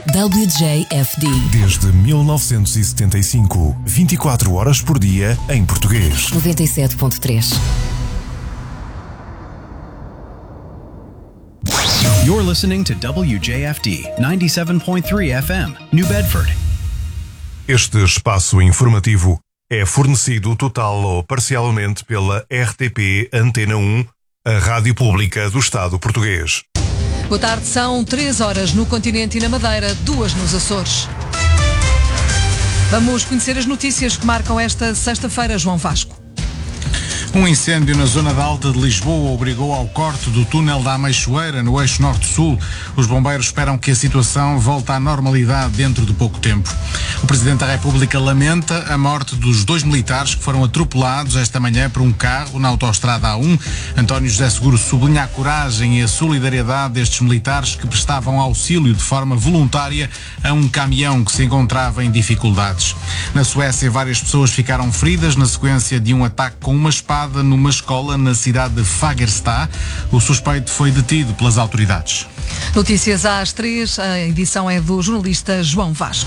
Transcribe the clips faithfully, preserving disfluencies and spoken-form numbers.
W J F D. Desde mil novecentos e setenta e cinco, vinte e quatro horas por dia em português. noventa e sete ponto três. You're listening to W J F D ninety-seven point three F M, New Bedford. Este espaço informativo é fornecido total ou parcialmente pela R T P Antena um, a Rádio Pública do Estado Português. Boa tarde, são três horas no continente e na Madeira, duas nos Açores. Vamos conhecer as notícias que marcam esta sexta-feira, João Vasco. Um incêndio na zona da Alta de Lisboa obrigou ao corte do túnel da Ameixoeira, no eixo norte-sul. Os bombeiros esperam que a situação volte à normalidade dentro de pouco tempo. O Presidente da República lamenta a morte dos dois militares que foram atropelados esta manhã por um carro na autoestrada A um. António José Seguro sublinha a coragem e a solidariedade destes militares que prestavam auxílio de forma voluntária a um caminhão que se encontrava em dificuldades. Na Suécia, várias pessoas ficaram feridas na sequência de um ataque com uma espada numa escola na cidade de Fagersta. O suspeito foi detido pelas autoridades. Notícias às três, a edição é do jornalista João Vasco.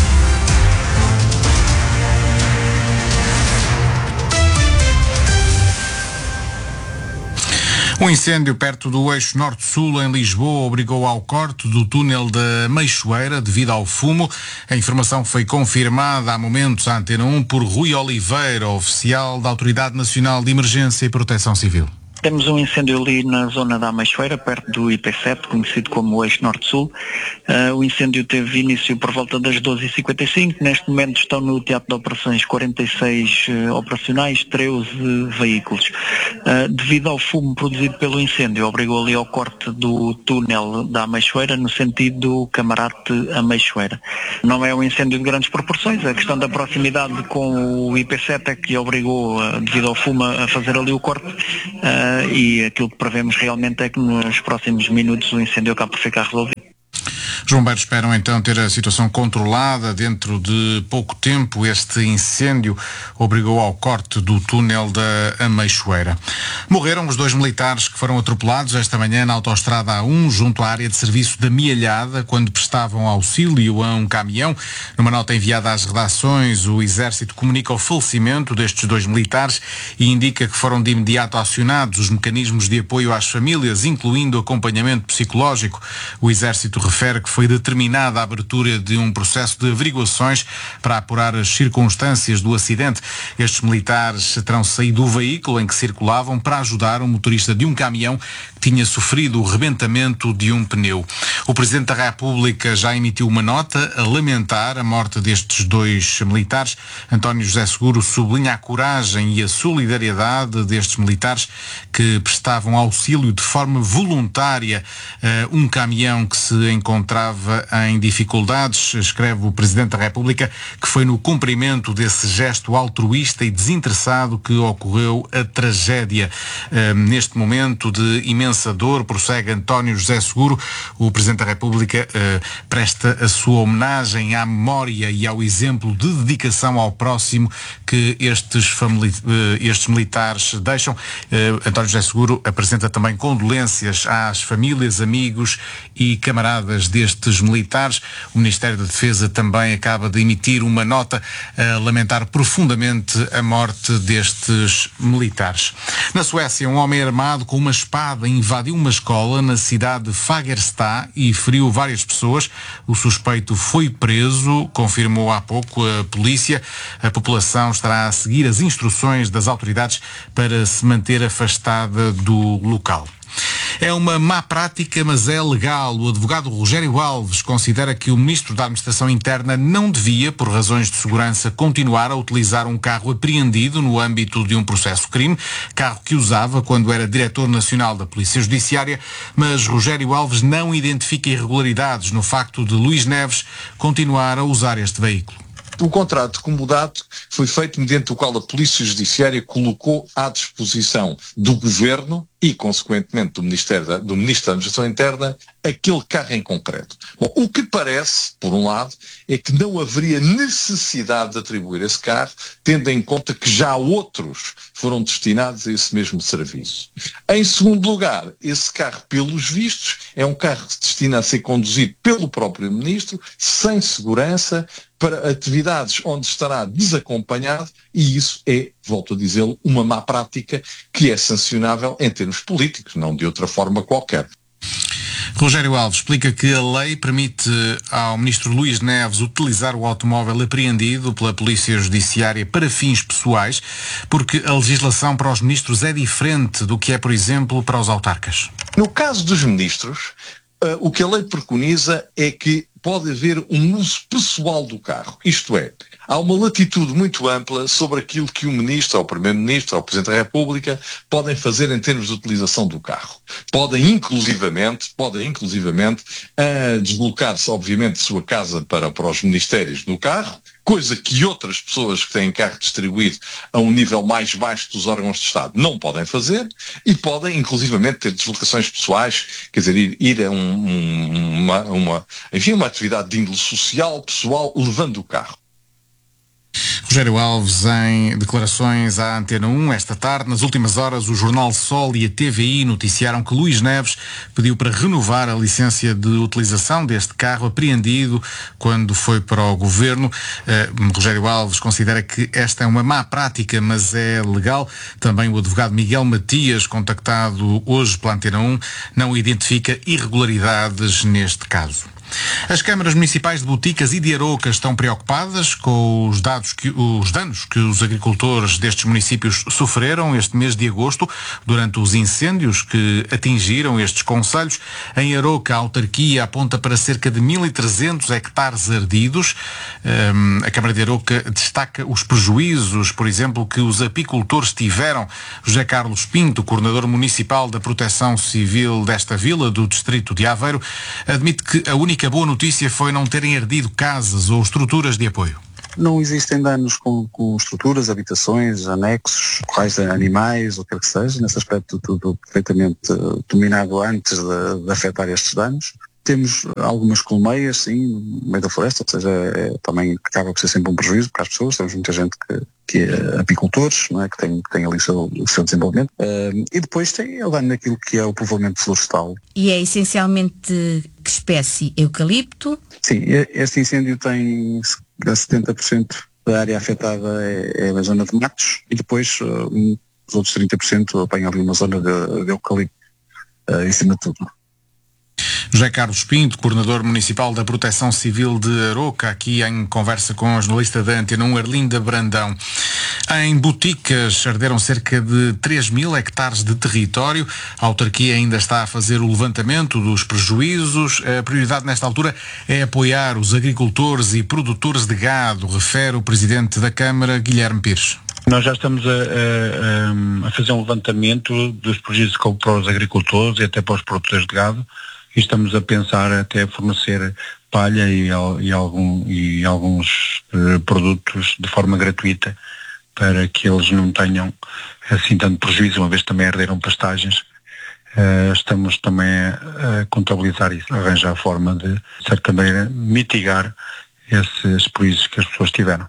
Um incêndio perto do eixo norte-sul em Lisboa obrigou ao corte do túnel da Meixoeira devido ao fumo. A informação foi confirmada há momentos à Antena um por Rui Oliveira, oficial da Autoridade Nacional de Emergência e Proteção Civil. Temos um incêndio ali na zona da Ameixoeira, perto do I P sete, conhecido como o eixo norte-sul. Uh, o incêndio teve início por volta das doze e cinquenta e cinco. Neste momento estão no teatro de operações quarenta e seis uh, operacionais, treze veículos. Uh, devido ao fumo produzido pelo incêndio, obrigou ali ao corte do túnel da Ameixoeira no sentido do Camarate-Ameixoeira. Não é um incêndio de grandes proporções, a questão da proximidade com o I P sete é que obrigou, uh, devido ao fumo, a fazer ali o corte. Uh, e aquilo que prevemos realmente é que nos próximos minutos o incêndio acabe por ficar resolvido. Os bombeiros esperam então ter a situação controlada dentro de pouco tempo. Este incêndio obrigou ao corte do túnel da Ameixoeira. Morreram os dois militares que foram atropelados esta manhã na autoestrada A um, junto à área de serviço da Mialhada, quando prestavam auxílio a um caminhão. Numa nota enviada às redações, o Exército comunica o falecimento destes dois militares e indica que foram de imediato acionados os mecanismos de apoio às famílias, incluindo acompanhamento psicológico. O Exército refere que foi determinada a abertura de um processo de averiguações para apurar as circunstâncias do acidente. Estes militares terão saído do veículo em que circulavam para ajudar um motorista de um caminhão que tinha sofrido o rebentamento de um pneu. O Presidente da República já emitiu uma nota a lamentar a morte destes dois militares. António José Seguro sublinha a coragem e a solidariedade destes militares que prestavam auxílio de forma voluntária a um caminhão que se encontrava em dificuldades. Escreve o Presidente da República que foi no cumprimento desse gesto altruísta e desinteressado que ocorreu a tragédia. Uh, neste momento de imensa dor, prossegue António José Seguro, o Presidente da República uh, presta a sua homenagem à memória e ao exemplo de dedicação ao próximo que estes, famili- uh, estes militares deixam. Uh, António José Seguro apresenta também condolências às famílias, amigos e camaradas destes militares. O Ministério da Defesa também acaba de emitir uma nota a lamentar profundamente a morte destes militares. Na Suécia, um homem armado com uma espada invadiu uma escola na cidade de Fagersta e feriu várias pessoas. O suspeito foi preso, confirmou há pouco a polícia. A população estará a seguir as instruções das autoridades para se manter afastada do local. É uma má prática, mas é legal. O advogado Rogério Alves considera que o Ministro da Administração Interna não devia, por razões de segurança, continuar a utilizar um carro apreendido no âmbito de um processo crime, carro que usava quando era Diretor Nacional da Polícia Judiciária, mas Rogério Alves não identifica irregularidades no facto de Luís Neves continuar a usar este veículo. O contrato de comodato foi feito mediante o qual a Polícia Judiciária colocou à disposição do Governo e, consequentemente, do Ministério da, do Ministro da Administração Interna, aquele carro em concreto. Bom, o que parece, por um lado, é que não haveria necessidade de atribuir esse carro, tendo em conta que já outros foram destinados a esse mesmo serviço. Em segundo lugar, esse carro, pelos vistos, é um carro que se destina a ser conduzido pelo próprio Ministro, sem segurança, para atividades onde estará desacompanhado, e isso é, volto a dizê-lo, uma má prática que é sancionável em termos políticos, não de outra forma qualquer. Rogério Alves explica que a lei permite ao Ministro Luís Neves utilizar o automóvel apreendido pela Polícia Judiciária para fins pessoais, porque a legislação para os ministros é diferente do que é, por exemplo, para os autarcas. No caso dos ministros, uh, o que a lei preconiza é que pode haver um uso pessoal do carro. Isto é, há uma latitude muito ampla sobre aquilo que o Ministro, ou o Primeiro-Ministro, ou o Presidente da República podem fazer em termos de utilização do carro. Podem inclusivamente, podem inclusivamente uh, deslocar-se, obviamente, de sua casa para, para os ministérios no carro, coisa que outras pessoas que têm carro distribuído a um nível mais baixo dos órgãos de Estado não podem fazer, e podem inclusivamente ter deslocações pessoais, quer dizer, ir, ir a um, um, uma, uma, enfim, uma atividade de índole social, pessoal, levando o carro. Rogério Alves, em declarações à Antena um esta tarde. Nas últimas horas, o Jornal Sol e a T V I noticiaram que Luís Neves pediu para renovar a licença de utilização deste carro apreendido quando foi para o Governo. Uh, Rogério Alves considera que esta é uma má prática, mas é legal. Também o advogado Miguel Matias, contactado hoje pela Antena um, não identifica irregularidades neste caso. As câmaras municipais de Boticas e de Aroca estão preocupadas com os, dados que, os danos que os agricultores destes municípios sofreram este mês de agosto durante os incêndios que atingiram estes concelhos. Em Aroca, a autarquia aponta para cerca de mil e trezentos hectares ardidos. Um, a Câmara de Aroca destaca os prejuízos, por exemplo, que os apicultores tiveram. José Carlos Pinto, coordenador municipal da Proteção Civil desta vila, do distrito de Aveiro, admite que a única A boa notícia foi não terem ardido casas ou estruturas de apoio. Não existem danos com, com estruturas, habitações, anexos, corrais de animais, ou o que quer que seja. Nesse aspecto, tudo perfeitamente uh, dominado antes de, de afetar estes danos. Temos algumas colmeias, sim, no meio da floresta, ou seja, é, também acaba por ser sempre um prejuízo para as pessoas. Temos muita gente que, que é apicultores, não é? que, tem, que tem ali o seu, o seu desenvolvimento. Uh, e depois tem o dano naquilo que é o povoamento florestal. E é essencialmente que espécie? Eucalipto? Sim, este incêndio tem setenta por cento da área afetada é, é a zona de matos, e depois uh, os outros trinta por cento apanham ali uma zona de, de eucalipto uh, em cima de tudo. José Carlos Pinto, coordenador municipal da Proteção Civil de Aroca, aqui em conversa com a jornalista da Antena um, Arlinda Brandão. Em Boticas arderam cerca de três mil hectares de território. A autarquia ainda está a fazer o levantamento dos prejuízos. A prioridade nesta altura é apoiar os agricultores e produtores de gado, refere o presidente da Câmara, Guilherme Pires. Nós já estamos a, a, a fazer um levantamento dos prejuízos para os agricultores e até para os produtores de gado. E estamos a pensar até fornecer palha e, e, algum, e alguns uh, produtos de forma gratuita para que eles não tenham assim tanto prejuízo, uma vez também arderam pastagens. Uh, estamos também a, a contabilizar isso, a arranjar a forma de, de certa maneira, mitigar esses prejuízos que as pessoas tiveram.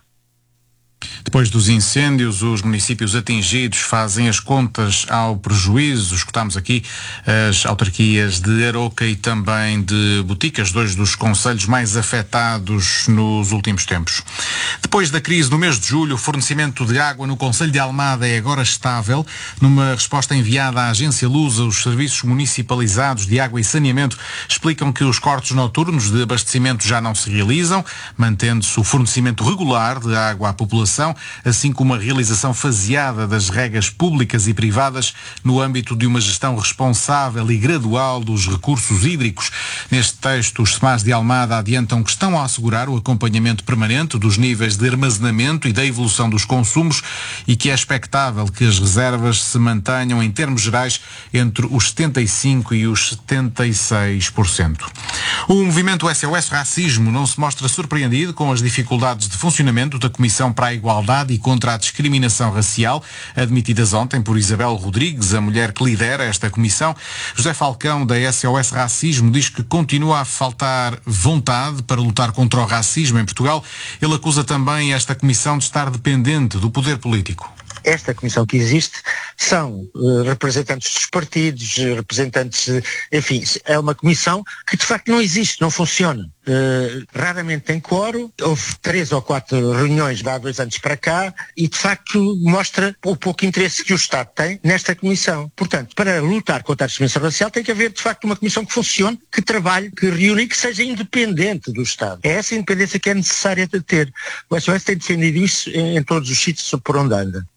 Depois dos incêndios, os municípios atingidos fazem as contas ao prejuízo. Escutámos aqui as autarquias de Aroca e também de Boticas, dois dos concelhos mais afetados nos últimos tempos. Depois da crise do mês de julho, o fornecimento de água no concelho de Almada é agora estável. Numa resposta enviada à agência Lusa, os serviços municipalizados de água e saneamento explicam que os cortes noturnos de abastecimento já não se realizam, mantendo-se o fornecimento regular de água à população, assim como a realização faseada das regas públicas e privadas no âmbito de uma gestão responsável e gradual dos recursos hídricos. Neste texto, os SEMAS de Almada adiantam que estão a assegurar o acompanhamento permanente dos níveis de armazenamento e da evolução dos consumos e que é expectável que as reservas se mantenham em termos gerais entre os setenta e cinco por cento e os setenta e seis por cento. O movimento S O S Racismo não se mostra surpreendido com as dificuldades de funcionamento da Comissão para a Igualdade e contra a Discriminação Racial, admitidas ontem por Isabel Rodrigues, a mulher que lidera esta comissão. José Falcão, da S O S Racismo, diz que continua a faltar vontade para lutar contra o racismo em Portugal. Ele acusa também esta comissão de estar dependente do poder político. Esta comissão que existe são uh, representantes dos partidos, representantes, uh, enfim, é uma comissão que de facto não existe, não funciona. Uh, raramente tem quórum, houve três ou quatro reuniões de há dois anos para cá e de facto mostra o pouco interesse que o Estado tem nesta comissão. Portanto, para lutar contra a discriminação racial tem que haver de facto uma comissão que funcione, que trabalhe, que reúne e que seja independente do Estado. É essa independência que é necessária de ter. O S O S tem defendido isso em, em todos os sítios por onde anda.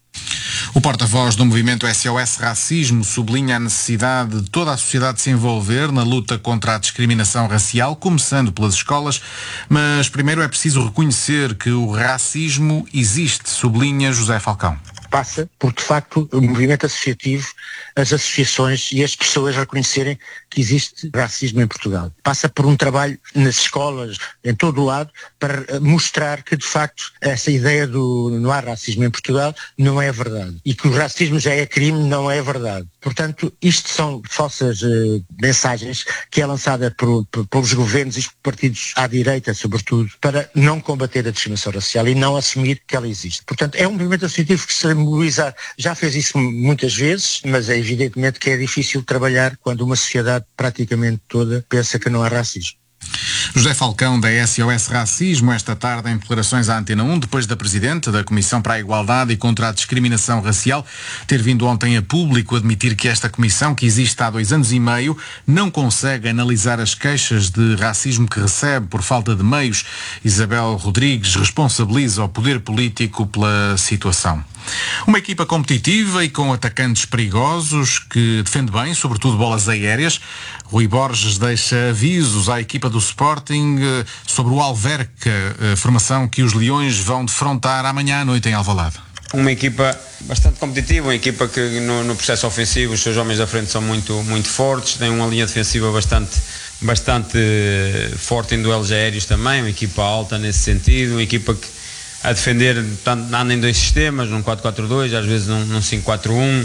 O porta-voz do movimento S O S Racismo sublinha a necessidade de toda a sociedade se envolver na luta contra a discriminação racial, começando pelas escolas, mas primeiro é preciso reconhecer que o racismo existe, sublinha José Falcão. Passa por, de facto, o movimento associativo, as associações e as pessoas reconhecerem que existe racismo em Portugal. Passa por um trabalho nas escolas, em todo o lado, para mostrar que, de facto, essa ideia do não há racismo em Portugal não é verdade. E que o racismo já é crime não é verdade. Portanto, isto são falsas uh, mensagens que é lançada por, por, pelos governos e por partidos à direita, sobretudo, para não combater a discriminação racial e não assumir que ela existe. Portanto, é um movimento associativo que se mobilizar, já fez isso muitas vezes, mas é evidentemente que é difícil trabalhar quando uma sociedade praticamente toda pensa que não há racismo. José Falcão, da S O S Racismo, esta tarde em declarações à Antena um, depois da Presidente da Comissão para a Igualdade e contra a Discriminação Racial ter vindo ontem a público admitir que esta comissão, que existe há dois anos e meio, não consegue analisar as queixas de racismo que recebe por falta de meios. Isabel Rodrigues responsabiliza o poder político pela situação. Uma equipa competitiva e com atacantes perigosos que defende bem, sobretudo bolas aéreas. Rui Borges deixa avisos à equipa do Sporting sobre o Alverca, formação que os Leões vão defrontar amanhã à noite em Alvalade. Uma equipa bastante competitiva, uma equipa que no, no processo ofensivo os seus homens da frente são muito, muito fortes, tem uma linha defensiva bastante, bastante forte em duelos aéreos também, uma equipa alta nesse sentido, uma equipa que a defender tanto, anda em dois sistemas, num quatro quatro dois, às vezes num, num cinco quatro um,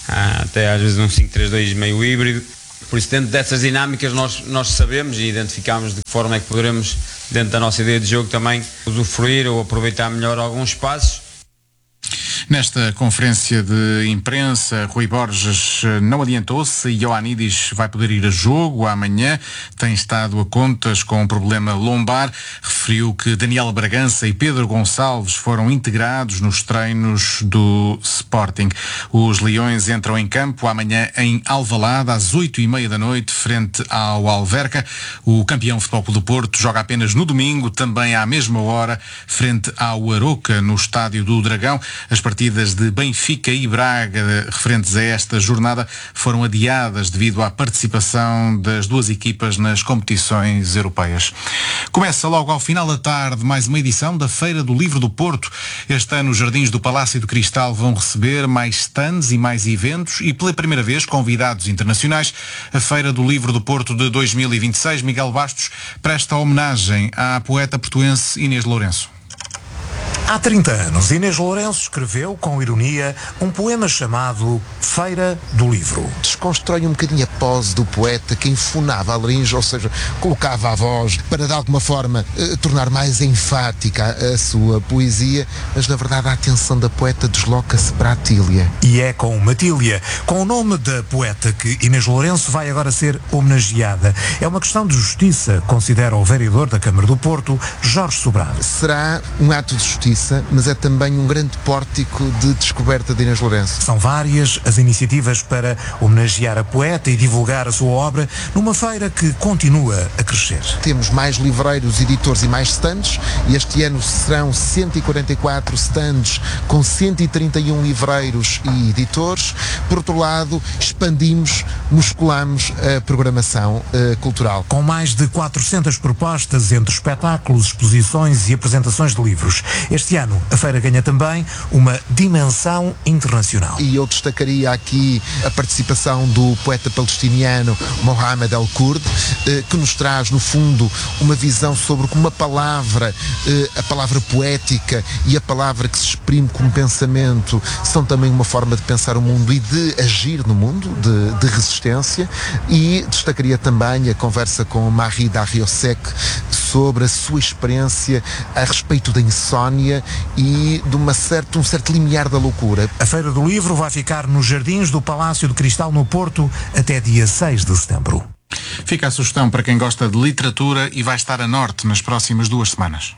até às vezes num cinco três dois meio híbrido. Por isso, dentro dessas dinâmicas, nós, nós sabemos e identificamos de que forma é que poderemos, dentro da nossa ideia de jogo, também usufruir ou aproveitar melhor alguns espaços. Nesta conferência de imprensa, Rui Borges não adiantou-se e Ioannidis vai poder ir a jogo amanhã. Tem estado a contas com um problema lombar. Referiu que Daniel Bragança e Pedro Gonçalves foram integrados nos treinos do Sporting. Os Leões entram em campo amanhã em Alvalade, às oito e meia da noite, frente ao Alverca. O campeão Futebol Clube do Porto joga apenas no domingo, também à mesma hora, frente ao Aroca, no Estádio do Dragão. As partidas de Benfica e Braga referentes a esta jornada foram adiadas devido à participação das duas equipas nas competições europeias. Começa logo ao final da tarde mais uma edição da Feira do Livro do Porto. Este ano os Jardins do Palácio do Cristal vão receber mais stands e mais eventos e pela primeira vez convidados internacionais. A Feira do Livro do Porto de dois mil e vinte e seis, Miguel Bastos, presta homenagem à poeta portuense Inês Lourenço. Há trinta anos, Inês Lourenço escreveu, com ironia, um poema chamado Feira do Livro. Desconstrói um bocadinho a pose do poeta que enfunava a laringe, ou seja, colocava a voz para, de alguma forma, eh, tornar mais enfática a, a sua poesia, mas, na verdade, a atenção da poeta desloca-se para a Tília. E é com Matília, com o nome da poeta, que Inês Lourenço vai agora ser homenageada. É uma questão de justiça, considera o vereador da Câmara do Porto, Jorge Sobrado. Será um ato de justiça, mas é também um grande pórtico de descoberta de Inês Lourenço. São várias as iniciativas para homenagear a poeta e divulgar a sua obra numa feira que continua a crescer. Temos mais livreiros, editores e mais stands, e este ano serão cento e quarenta e quatro stands com cento e trinta e um livreiros e editores. Por outro lado, expandimos, musculamos a programação uh, cultural. Com mais de quatrocentas propostas entre espetáculos, exposições e apresentações de livros. Este Este ano, a feira ganha também uma dimensão internacional. E eu destacaria aqui a participação do poeta palestiniano Mohamed El-Kurd, que nos traz, no fundo, uma visão sobre como a palavra, a palavra poética e a palavra que se exprime como pensamento são também uma forma de pensar o mundo e de agir no mundo, de, de resistência. E destacaria também a conversa com Marie Darrieussecq sobre a sua experiência a respeito da insónia e de uma certa, um certo limiar da loucura. A Feira do Livro vai ficar nos jardins do Palácio de Cristal no Porto até dia seis de setembro. Fica a sugestão para quem gosta de literatura e vai estar a norte nas próximas duas semanas.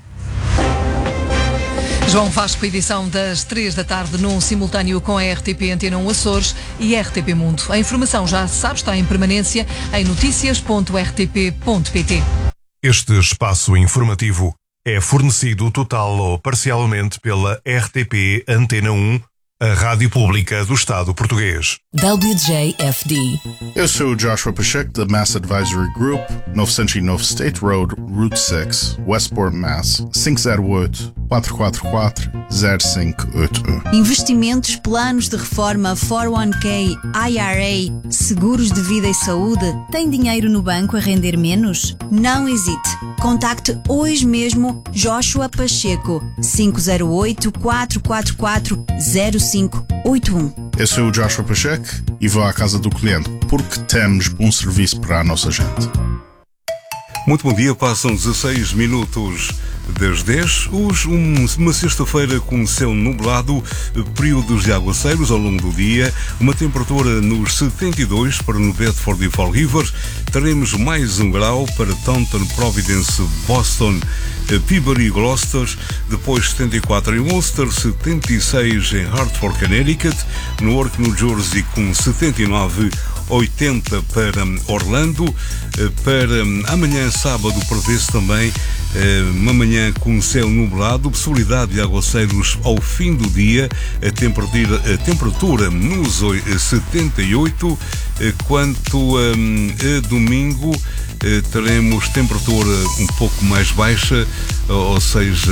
João Vasco, edição das três da tarde, num simultâneo com a R T P Antena um Açores e R T P Mundo. A informação, já se sabe, está em permanência em noticias ponto r t p ponto p t. Este espaço informativo é fornecido total ou parcialmente pela R T P Antena um, a Rádio Pública do Estado Português. W J F D. Eu sou o Joshua Pacheco, da Mass Advisory Group, novecentos e nove State Road, Route seis, Westport, Mass. cinco zero oito, quatro quatro quatro, zero cinco oito um. Investimentos, planos de reforma, quatro um K, I R A, seguros de vida e saúde. Tem dinheiro no banco a render menos? Não hesite. Contacte hoje mesmo Joshua Pacheco, cinco zero oito, quatro quatro quatro, zero cinco oito um. Eu sou o Joshua Pacheco e vou à casa do cliente, porque temos bom serviço para a nossa gente. Muito bom dia, passam dezasseis minutos das dez. Hoje, um, uma sexta-feira com céu nublado, períodos de aguaceiros ao longo do dia, uma temperatura nos setenta e dois para no Bedford e Fall River. Teremos mais um grau para Taunton, Providence, Boston, Peabody e Gloucester, depois setenta e quatro em Ulster, setenta e seis em Hartford, Connecticut, Newark, New Jersey com setenta e nove, oitenta para Orlando. Para amanhã, sábado, prevê-se também uma manhã com céu nublado, possibilidade de aguaceiros ao fim do dia, a temperatura, a temperatura nos setenta e oito. Quanto a, a domingo, teremos temperatura um pouco mais baixa, ou seja,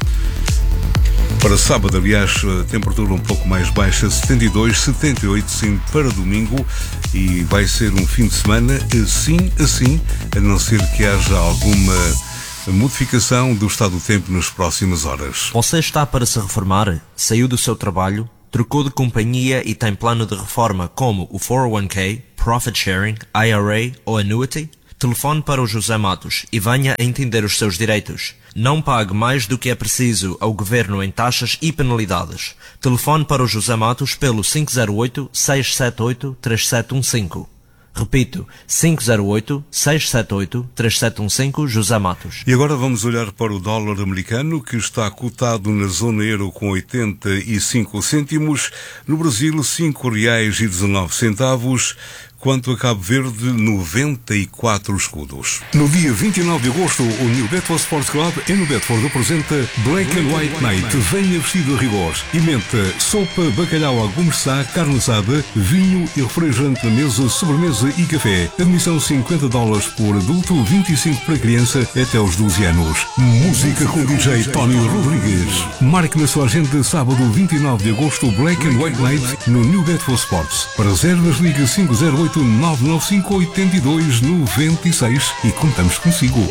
para sábado, aliás, a temperatura um pouco mais baixa, setenta e dois, setenta e oito, sim, para domingo, e vai ser um fim de semana assim, assim, a não ser que haja alguma modificação do estado do tempo nas próximas horas. Você está para se reformar? Saiu do seu trabalho? Trocou de companhia e tem plano de reforma como o quatro um K, Profit Sharing, I R A ou Annuity? Telefone para o José Matos e venha a entender os seus direitos. Não pague mais do que é preciso ao Governo em taxas e penalidades. Telefone para o José Matos pelo cinco zero oito, seis sete oito, três sete um cinco. Repito, cinco zero oito, seis sete oito, três sete um cinco, José Matos. E agora vamos olhar para o dólar americano, que está cotado na zona euro com oitenta e cinco cêntimos, no Brasil cinco reais e dezenove centavos, quanto a Cabo Verde, noventa e quatro escudos. No dia vinte e nove de agosto, o New Bedford Sports Club em New Bedford apresenta Black and White Night. Venha vestido a rigor. Emenda, sopa, bacalhau à gourmet, carne assada, vinho e refrigerante na mesa, sobremesa e café. Admissão cinquenta dólares por adulto, vinte e cinco para criança até aos doze anos. Música com D J Tony Rodrigues. Marque na sua agenda sábado vinte e nove de agosto, Black and White Night no New Bedford Sports. Para reservas, liga cinco zero oito, nove nove cinco, oito dois nove seis e contamos consigo.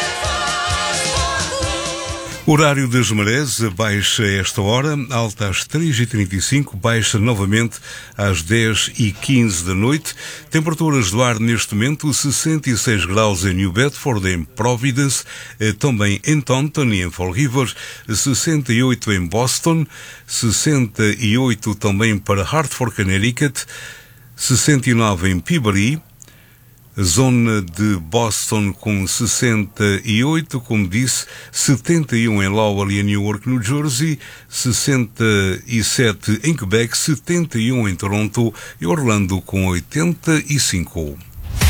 Horário das marés, baixa a esta hora, alta às três e trinta e cinco, baixa novamente às dez e quinze da noite. Temperaturas do ar neste momento, sessenta e seis graus em New Bedford, em Providence, também em Taunton e em Fall River, sessenta e oito em Boston, sessenta e oito também para Hartford, Connecticut, sessenta e nove em Peabody, zona de Boston com sessenta e oito, como disse, setenta e um em Lowell e em Newark, New Jersey, sessenta e sete em Quebec, setenta e um em Toronto e Orlando com oitenta e cinco.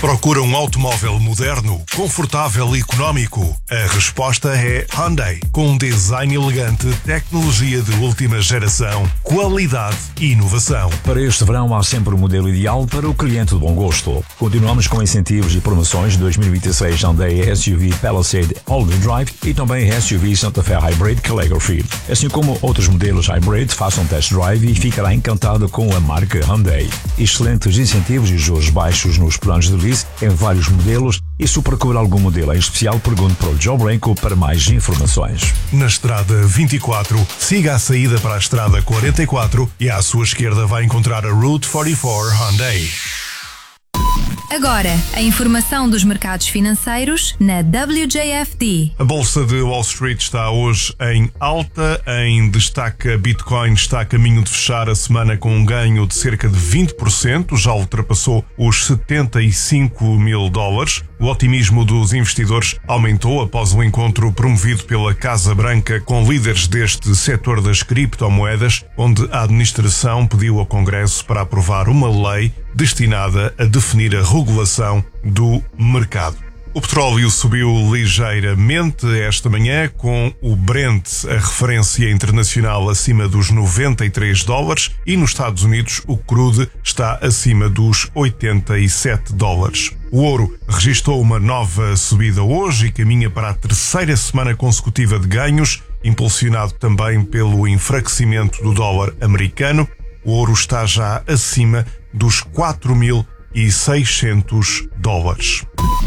Procura um automóvel moderno, confortável e económico? A resposta é Hyundai, com um design elegante, tecnologia de última geração, qualidade e inovação. Para este verão há sempre o modelo ideal para o cliente de bom gosto. Continuamos com incentivos e promoções de dois mil e vinte e seis Hyundai S U V Palisade All-Wheel Drive e também S U V Santa Fe Hybrid Calligraphy. Assim como outros modelos Hybrid, faça um test drive e ficará encantado com a marca Hyundai. Excelentes incentivos e juros baixos nos planos de lease em vários modelos, e se procura algum modelo em especial, pergunte para o Joe Branco para mais informações. Na estrada vinte e quatro, siga a saída para a estrada quarenta e quatro e à sua esquerda vai encontrar a Route quarenta e quatro Hyundai. Agora, a informação dos mercados financeiros na W J F D. A Bolsa de Wall Street está hoje em alta. Em destaque, a Bitcoin está a caminho de fechar a semana com um ganho de cerca de vinte por cento, já ultrapassou os setenta e cinco mil dólares. O otimismo dos investidores aumentou após o encontro promovido pela Casa Branca com líderes deste setor das criptomoedas, onde a administração pediu ao Congresso para aprovar uma lei destinada a definir a regulação do mercado. O petróleo subiu ligeiramente esta manhã, com o Brent, a referência internacional, acima dos noventa e três dólares, e nos Estados Unidos o crude está acima dos oitenta e sete dólares. O ouro registrou uma nova subida hoje e caminha para a terceira semana consecutiva de ganhos, impulsionado também pelo enfraquecimento do dólar americano. O ouro está já acima dos quatro mil e seiscentos dólares.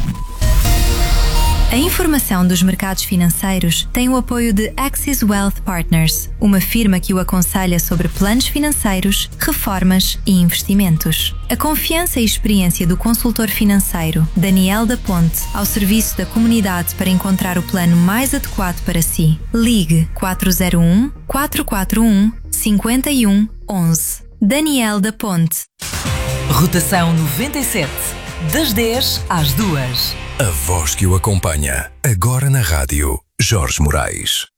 A informação dos mercados financeiros tem o apoio de Axis Wealth Partners, uma firma que o aconselha sobre planos financeiros, reformas e investimentos. A confiança e experiência do consultor financeiro Daniel da Ponte ao serviço da comunidade para encontrar o plano mais adequado para si. Ligue quatro zero um, quatro quatro um, cinco um um um. Daniel da Ponte. Rotação noventa e sete, das dez às duas. A voz que o acompanha, agora na rádio, Jorge Moraes.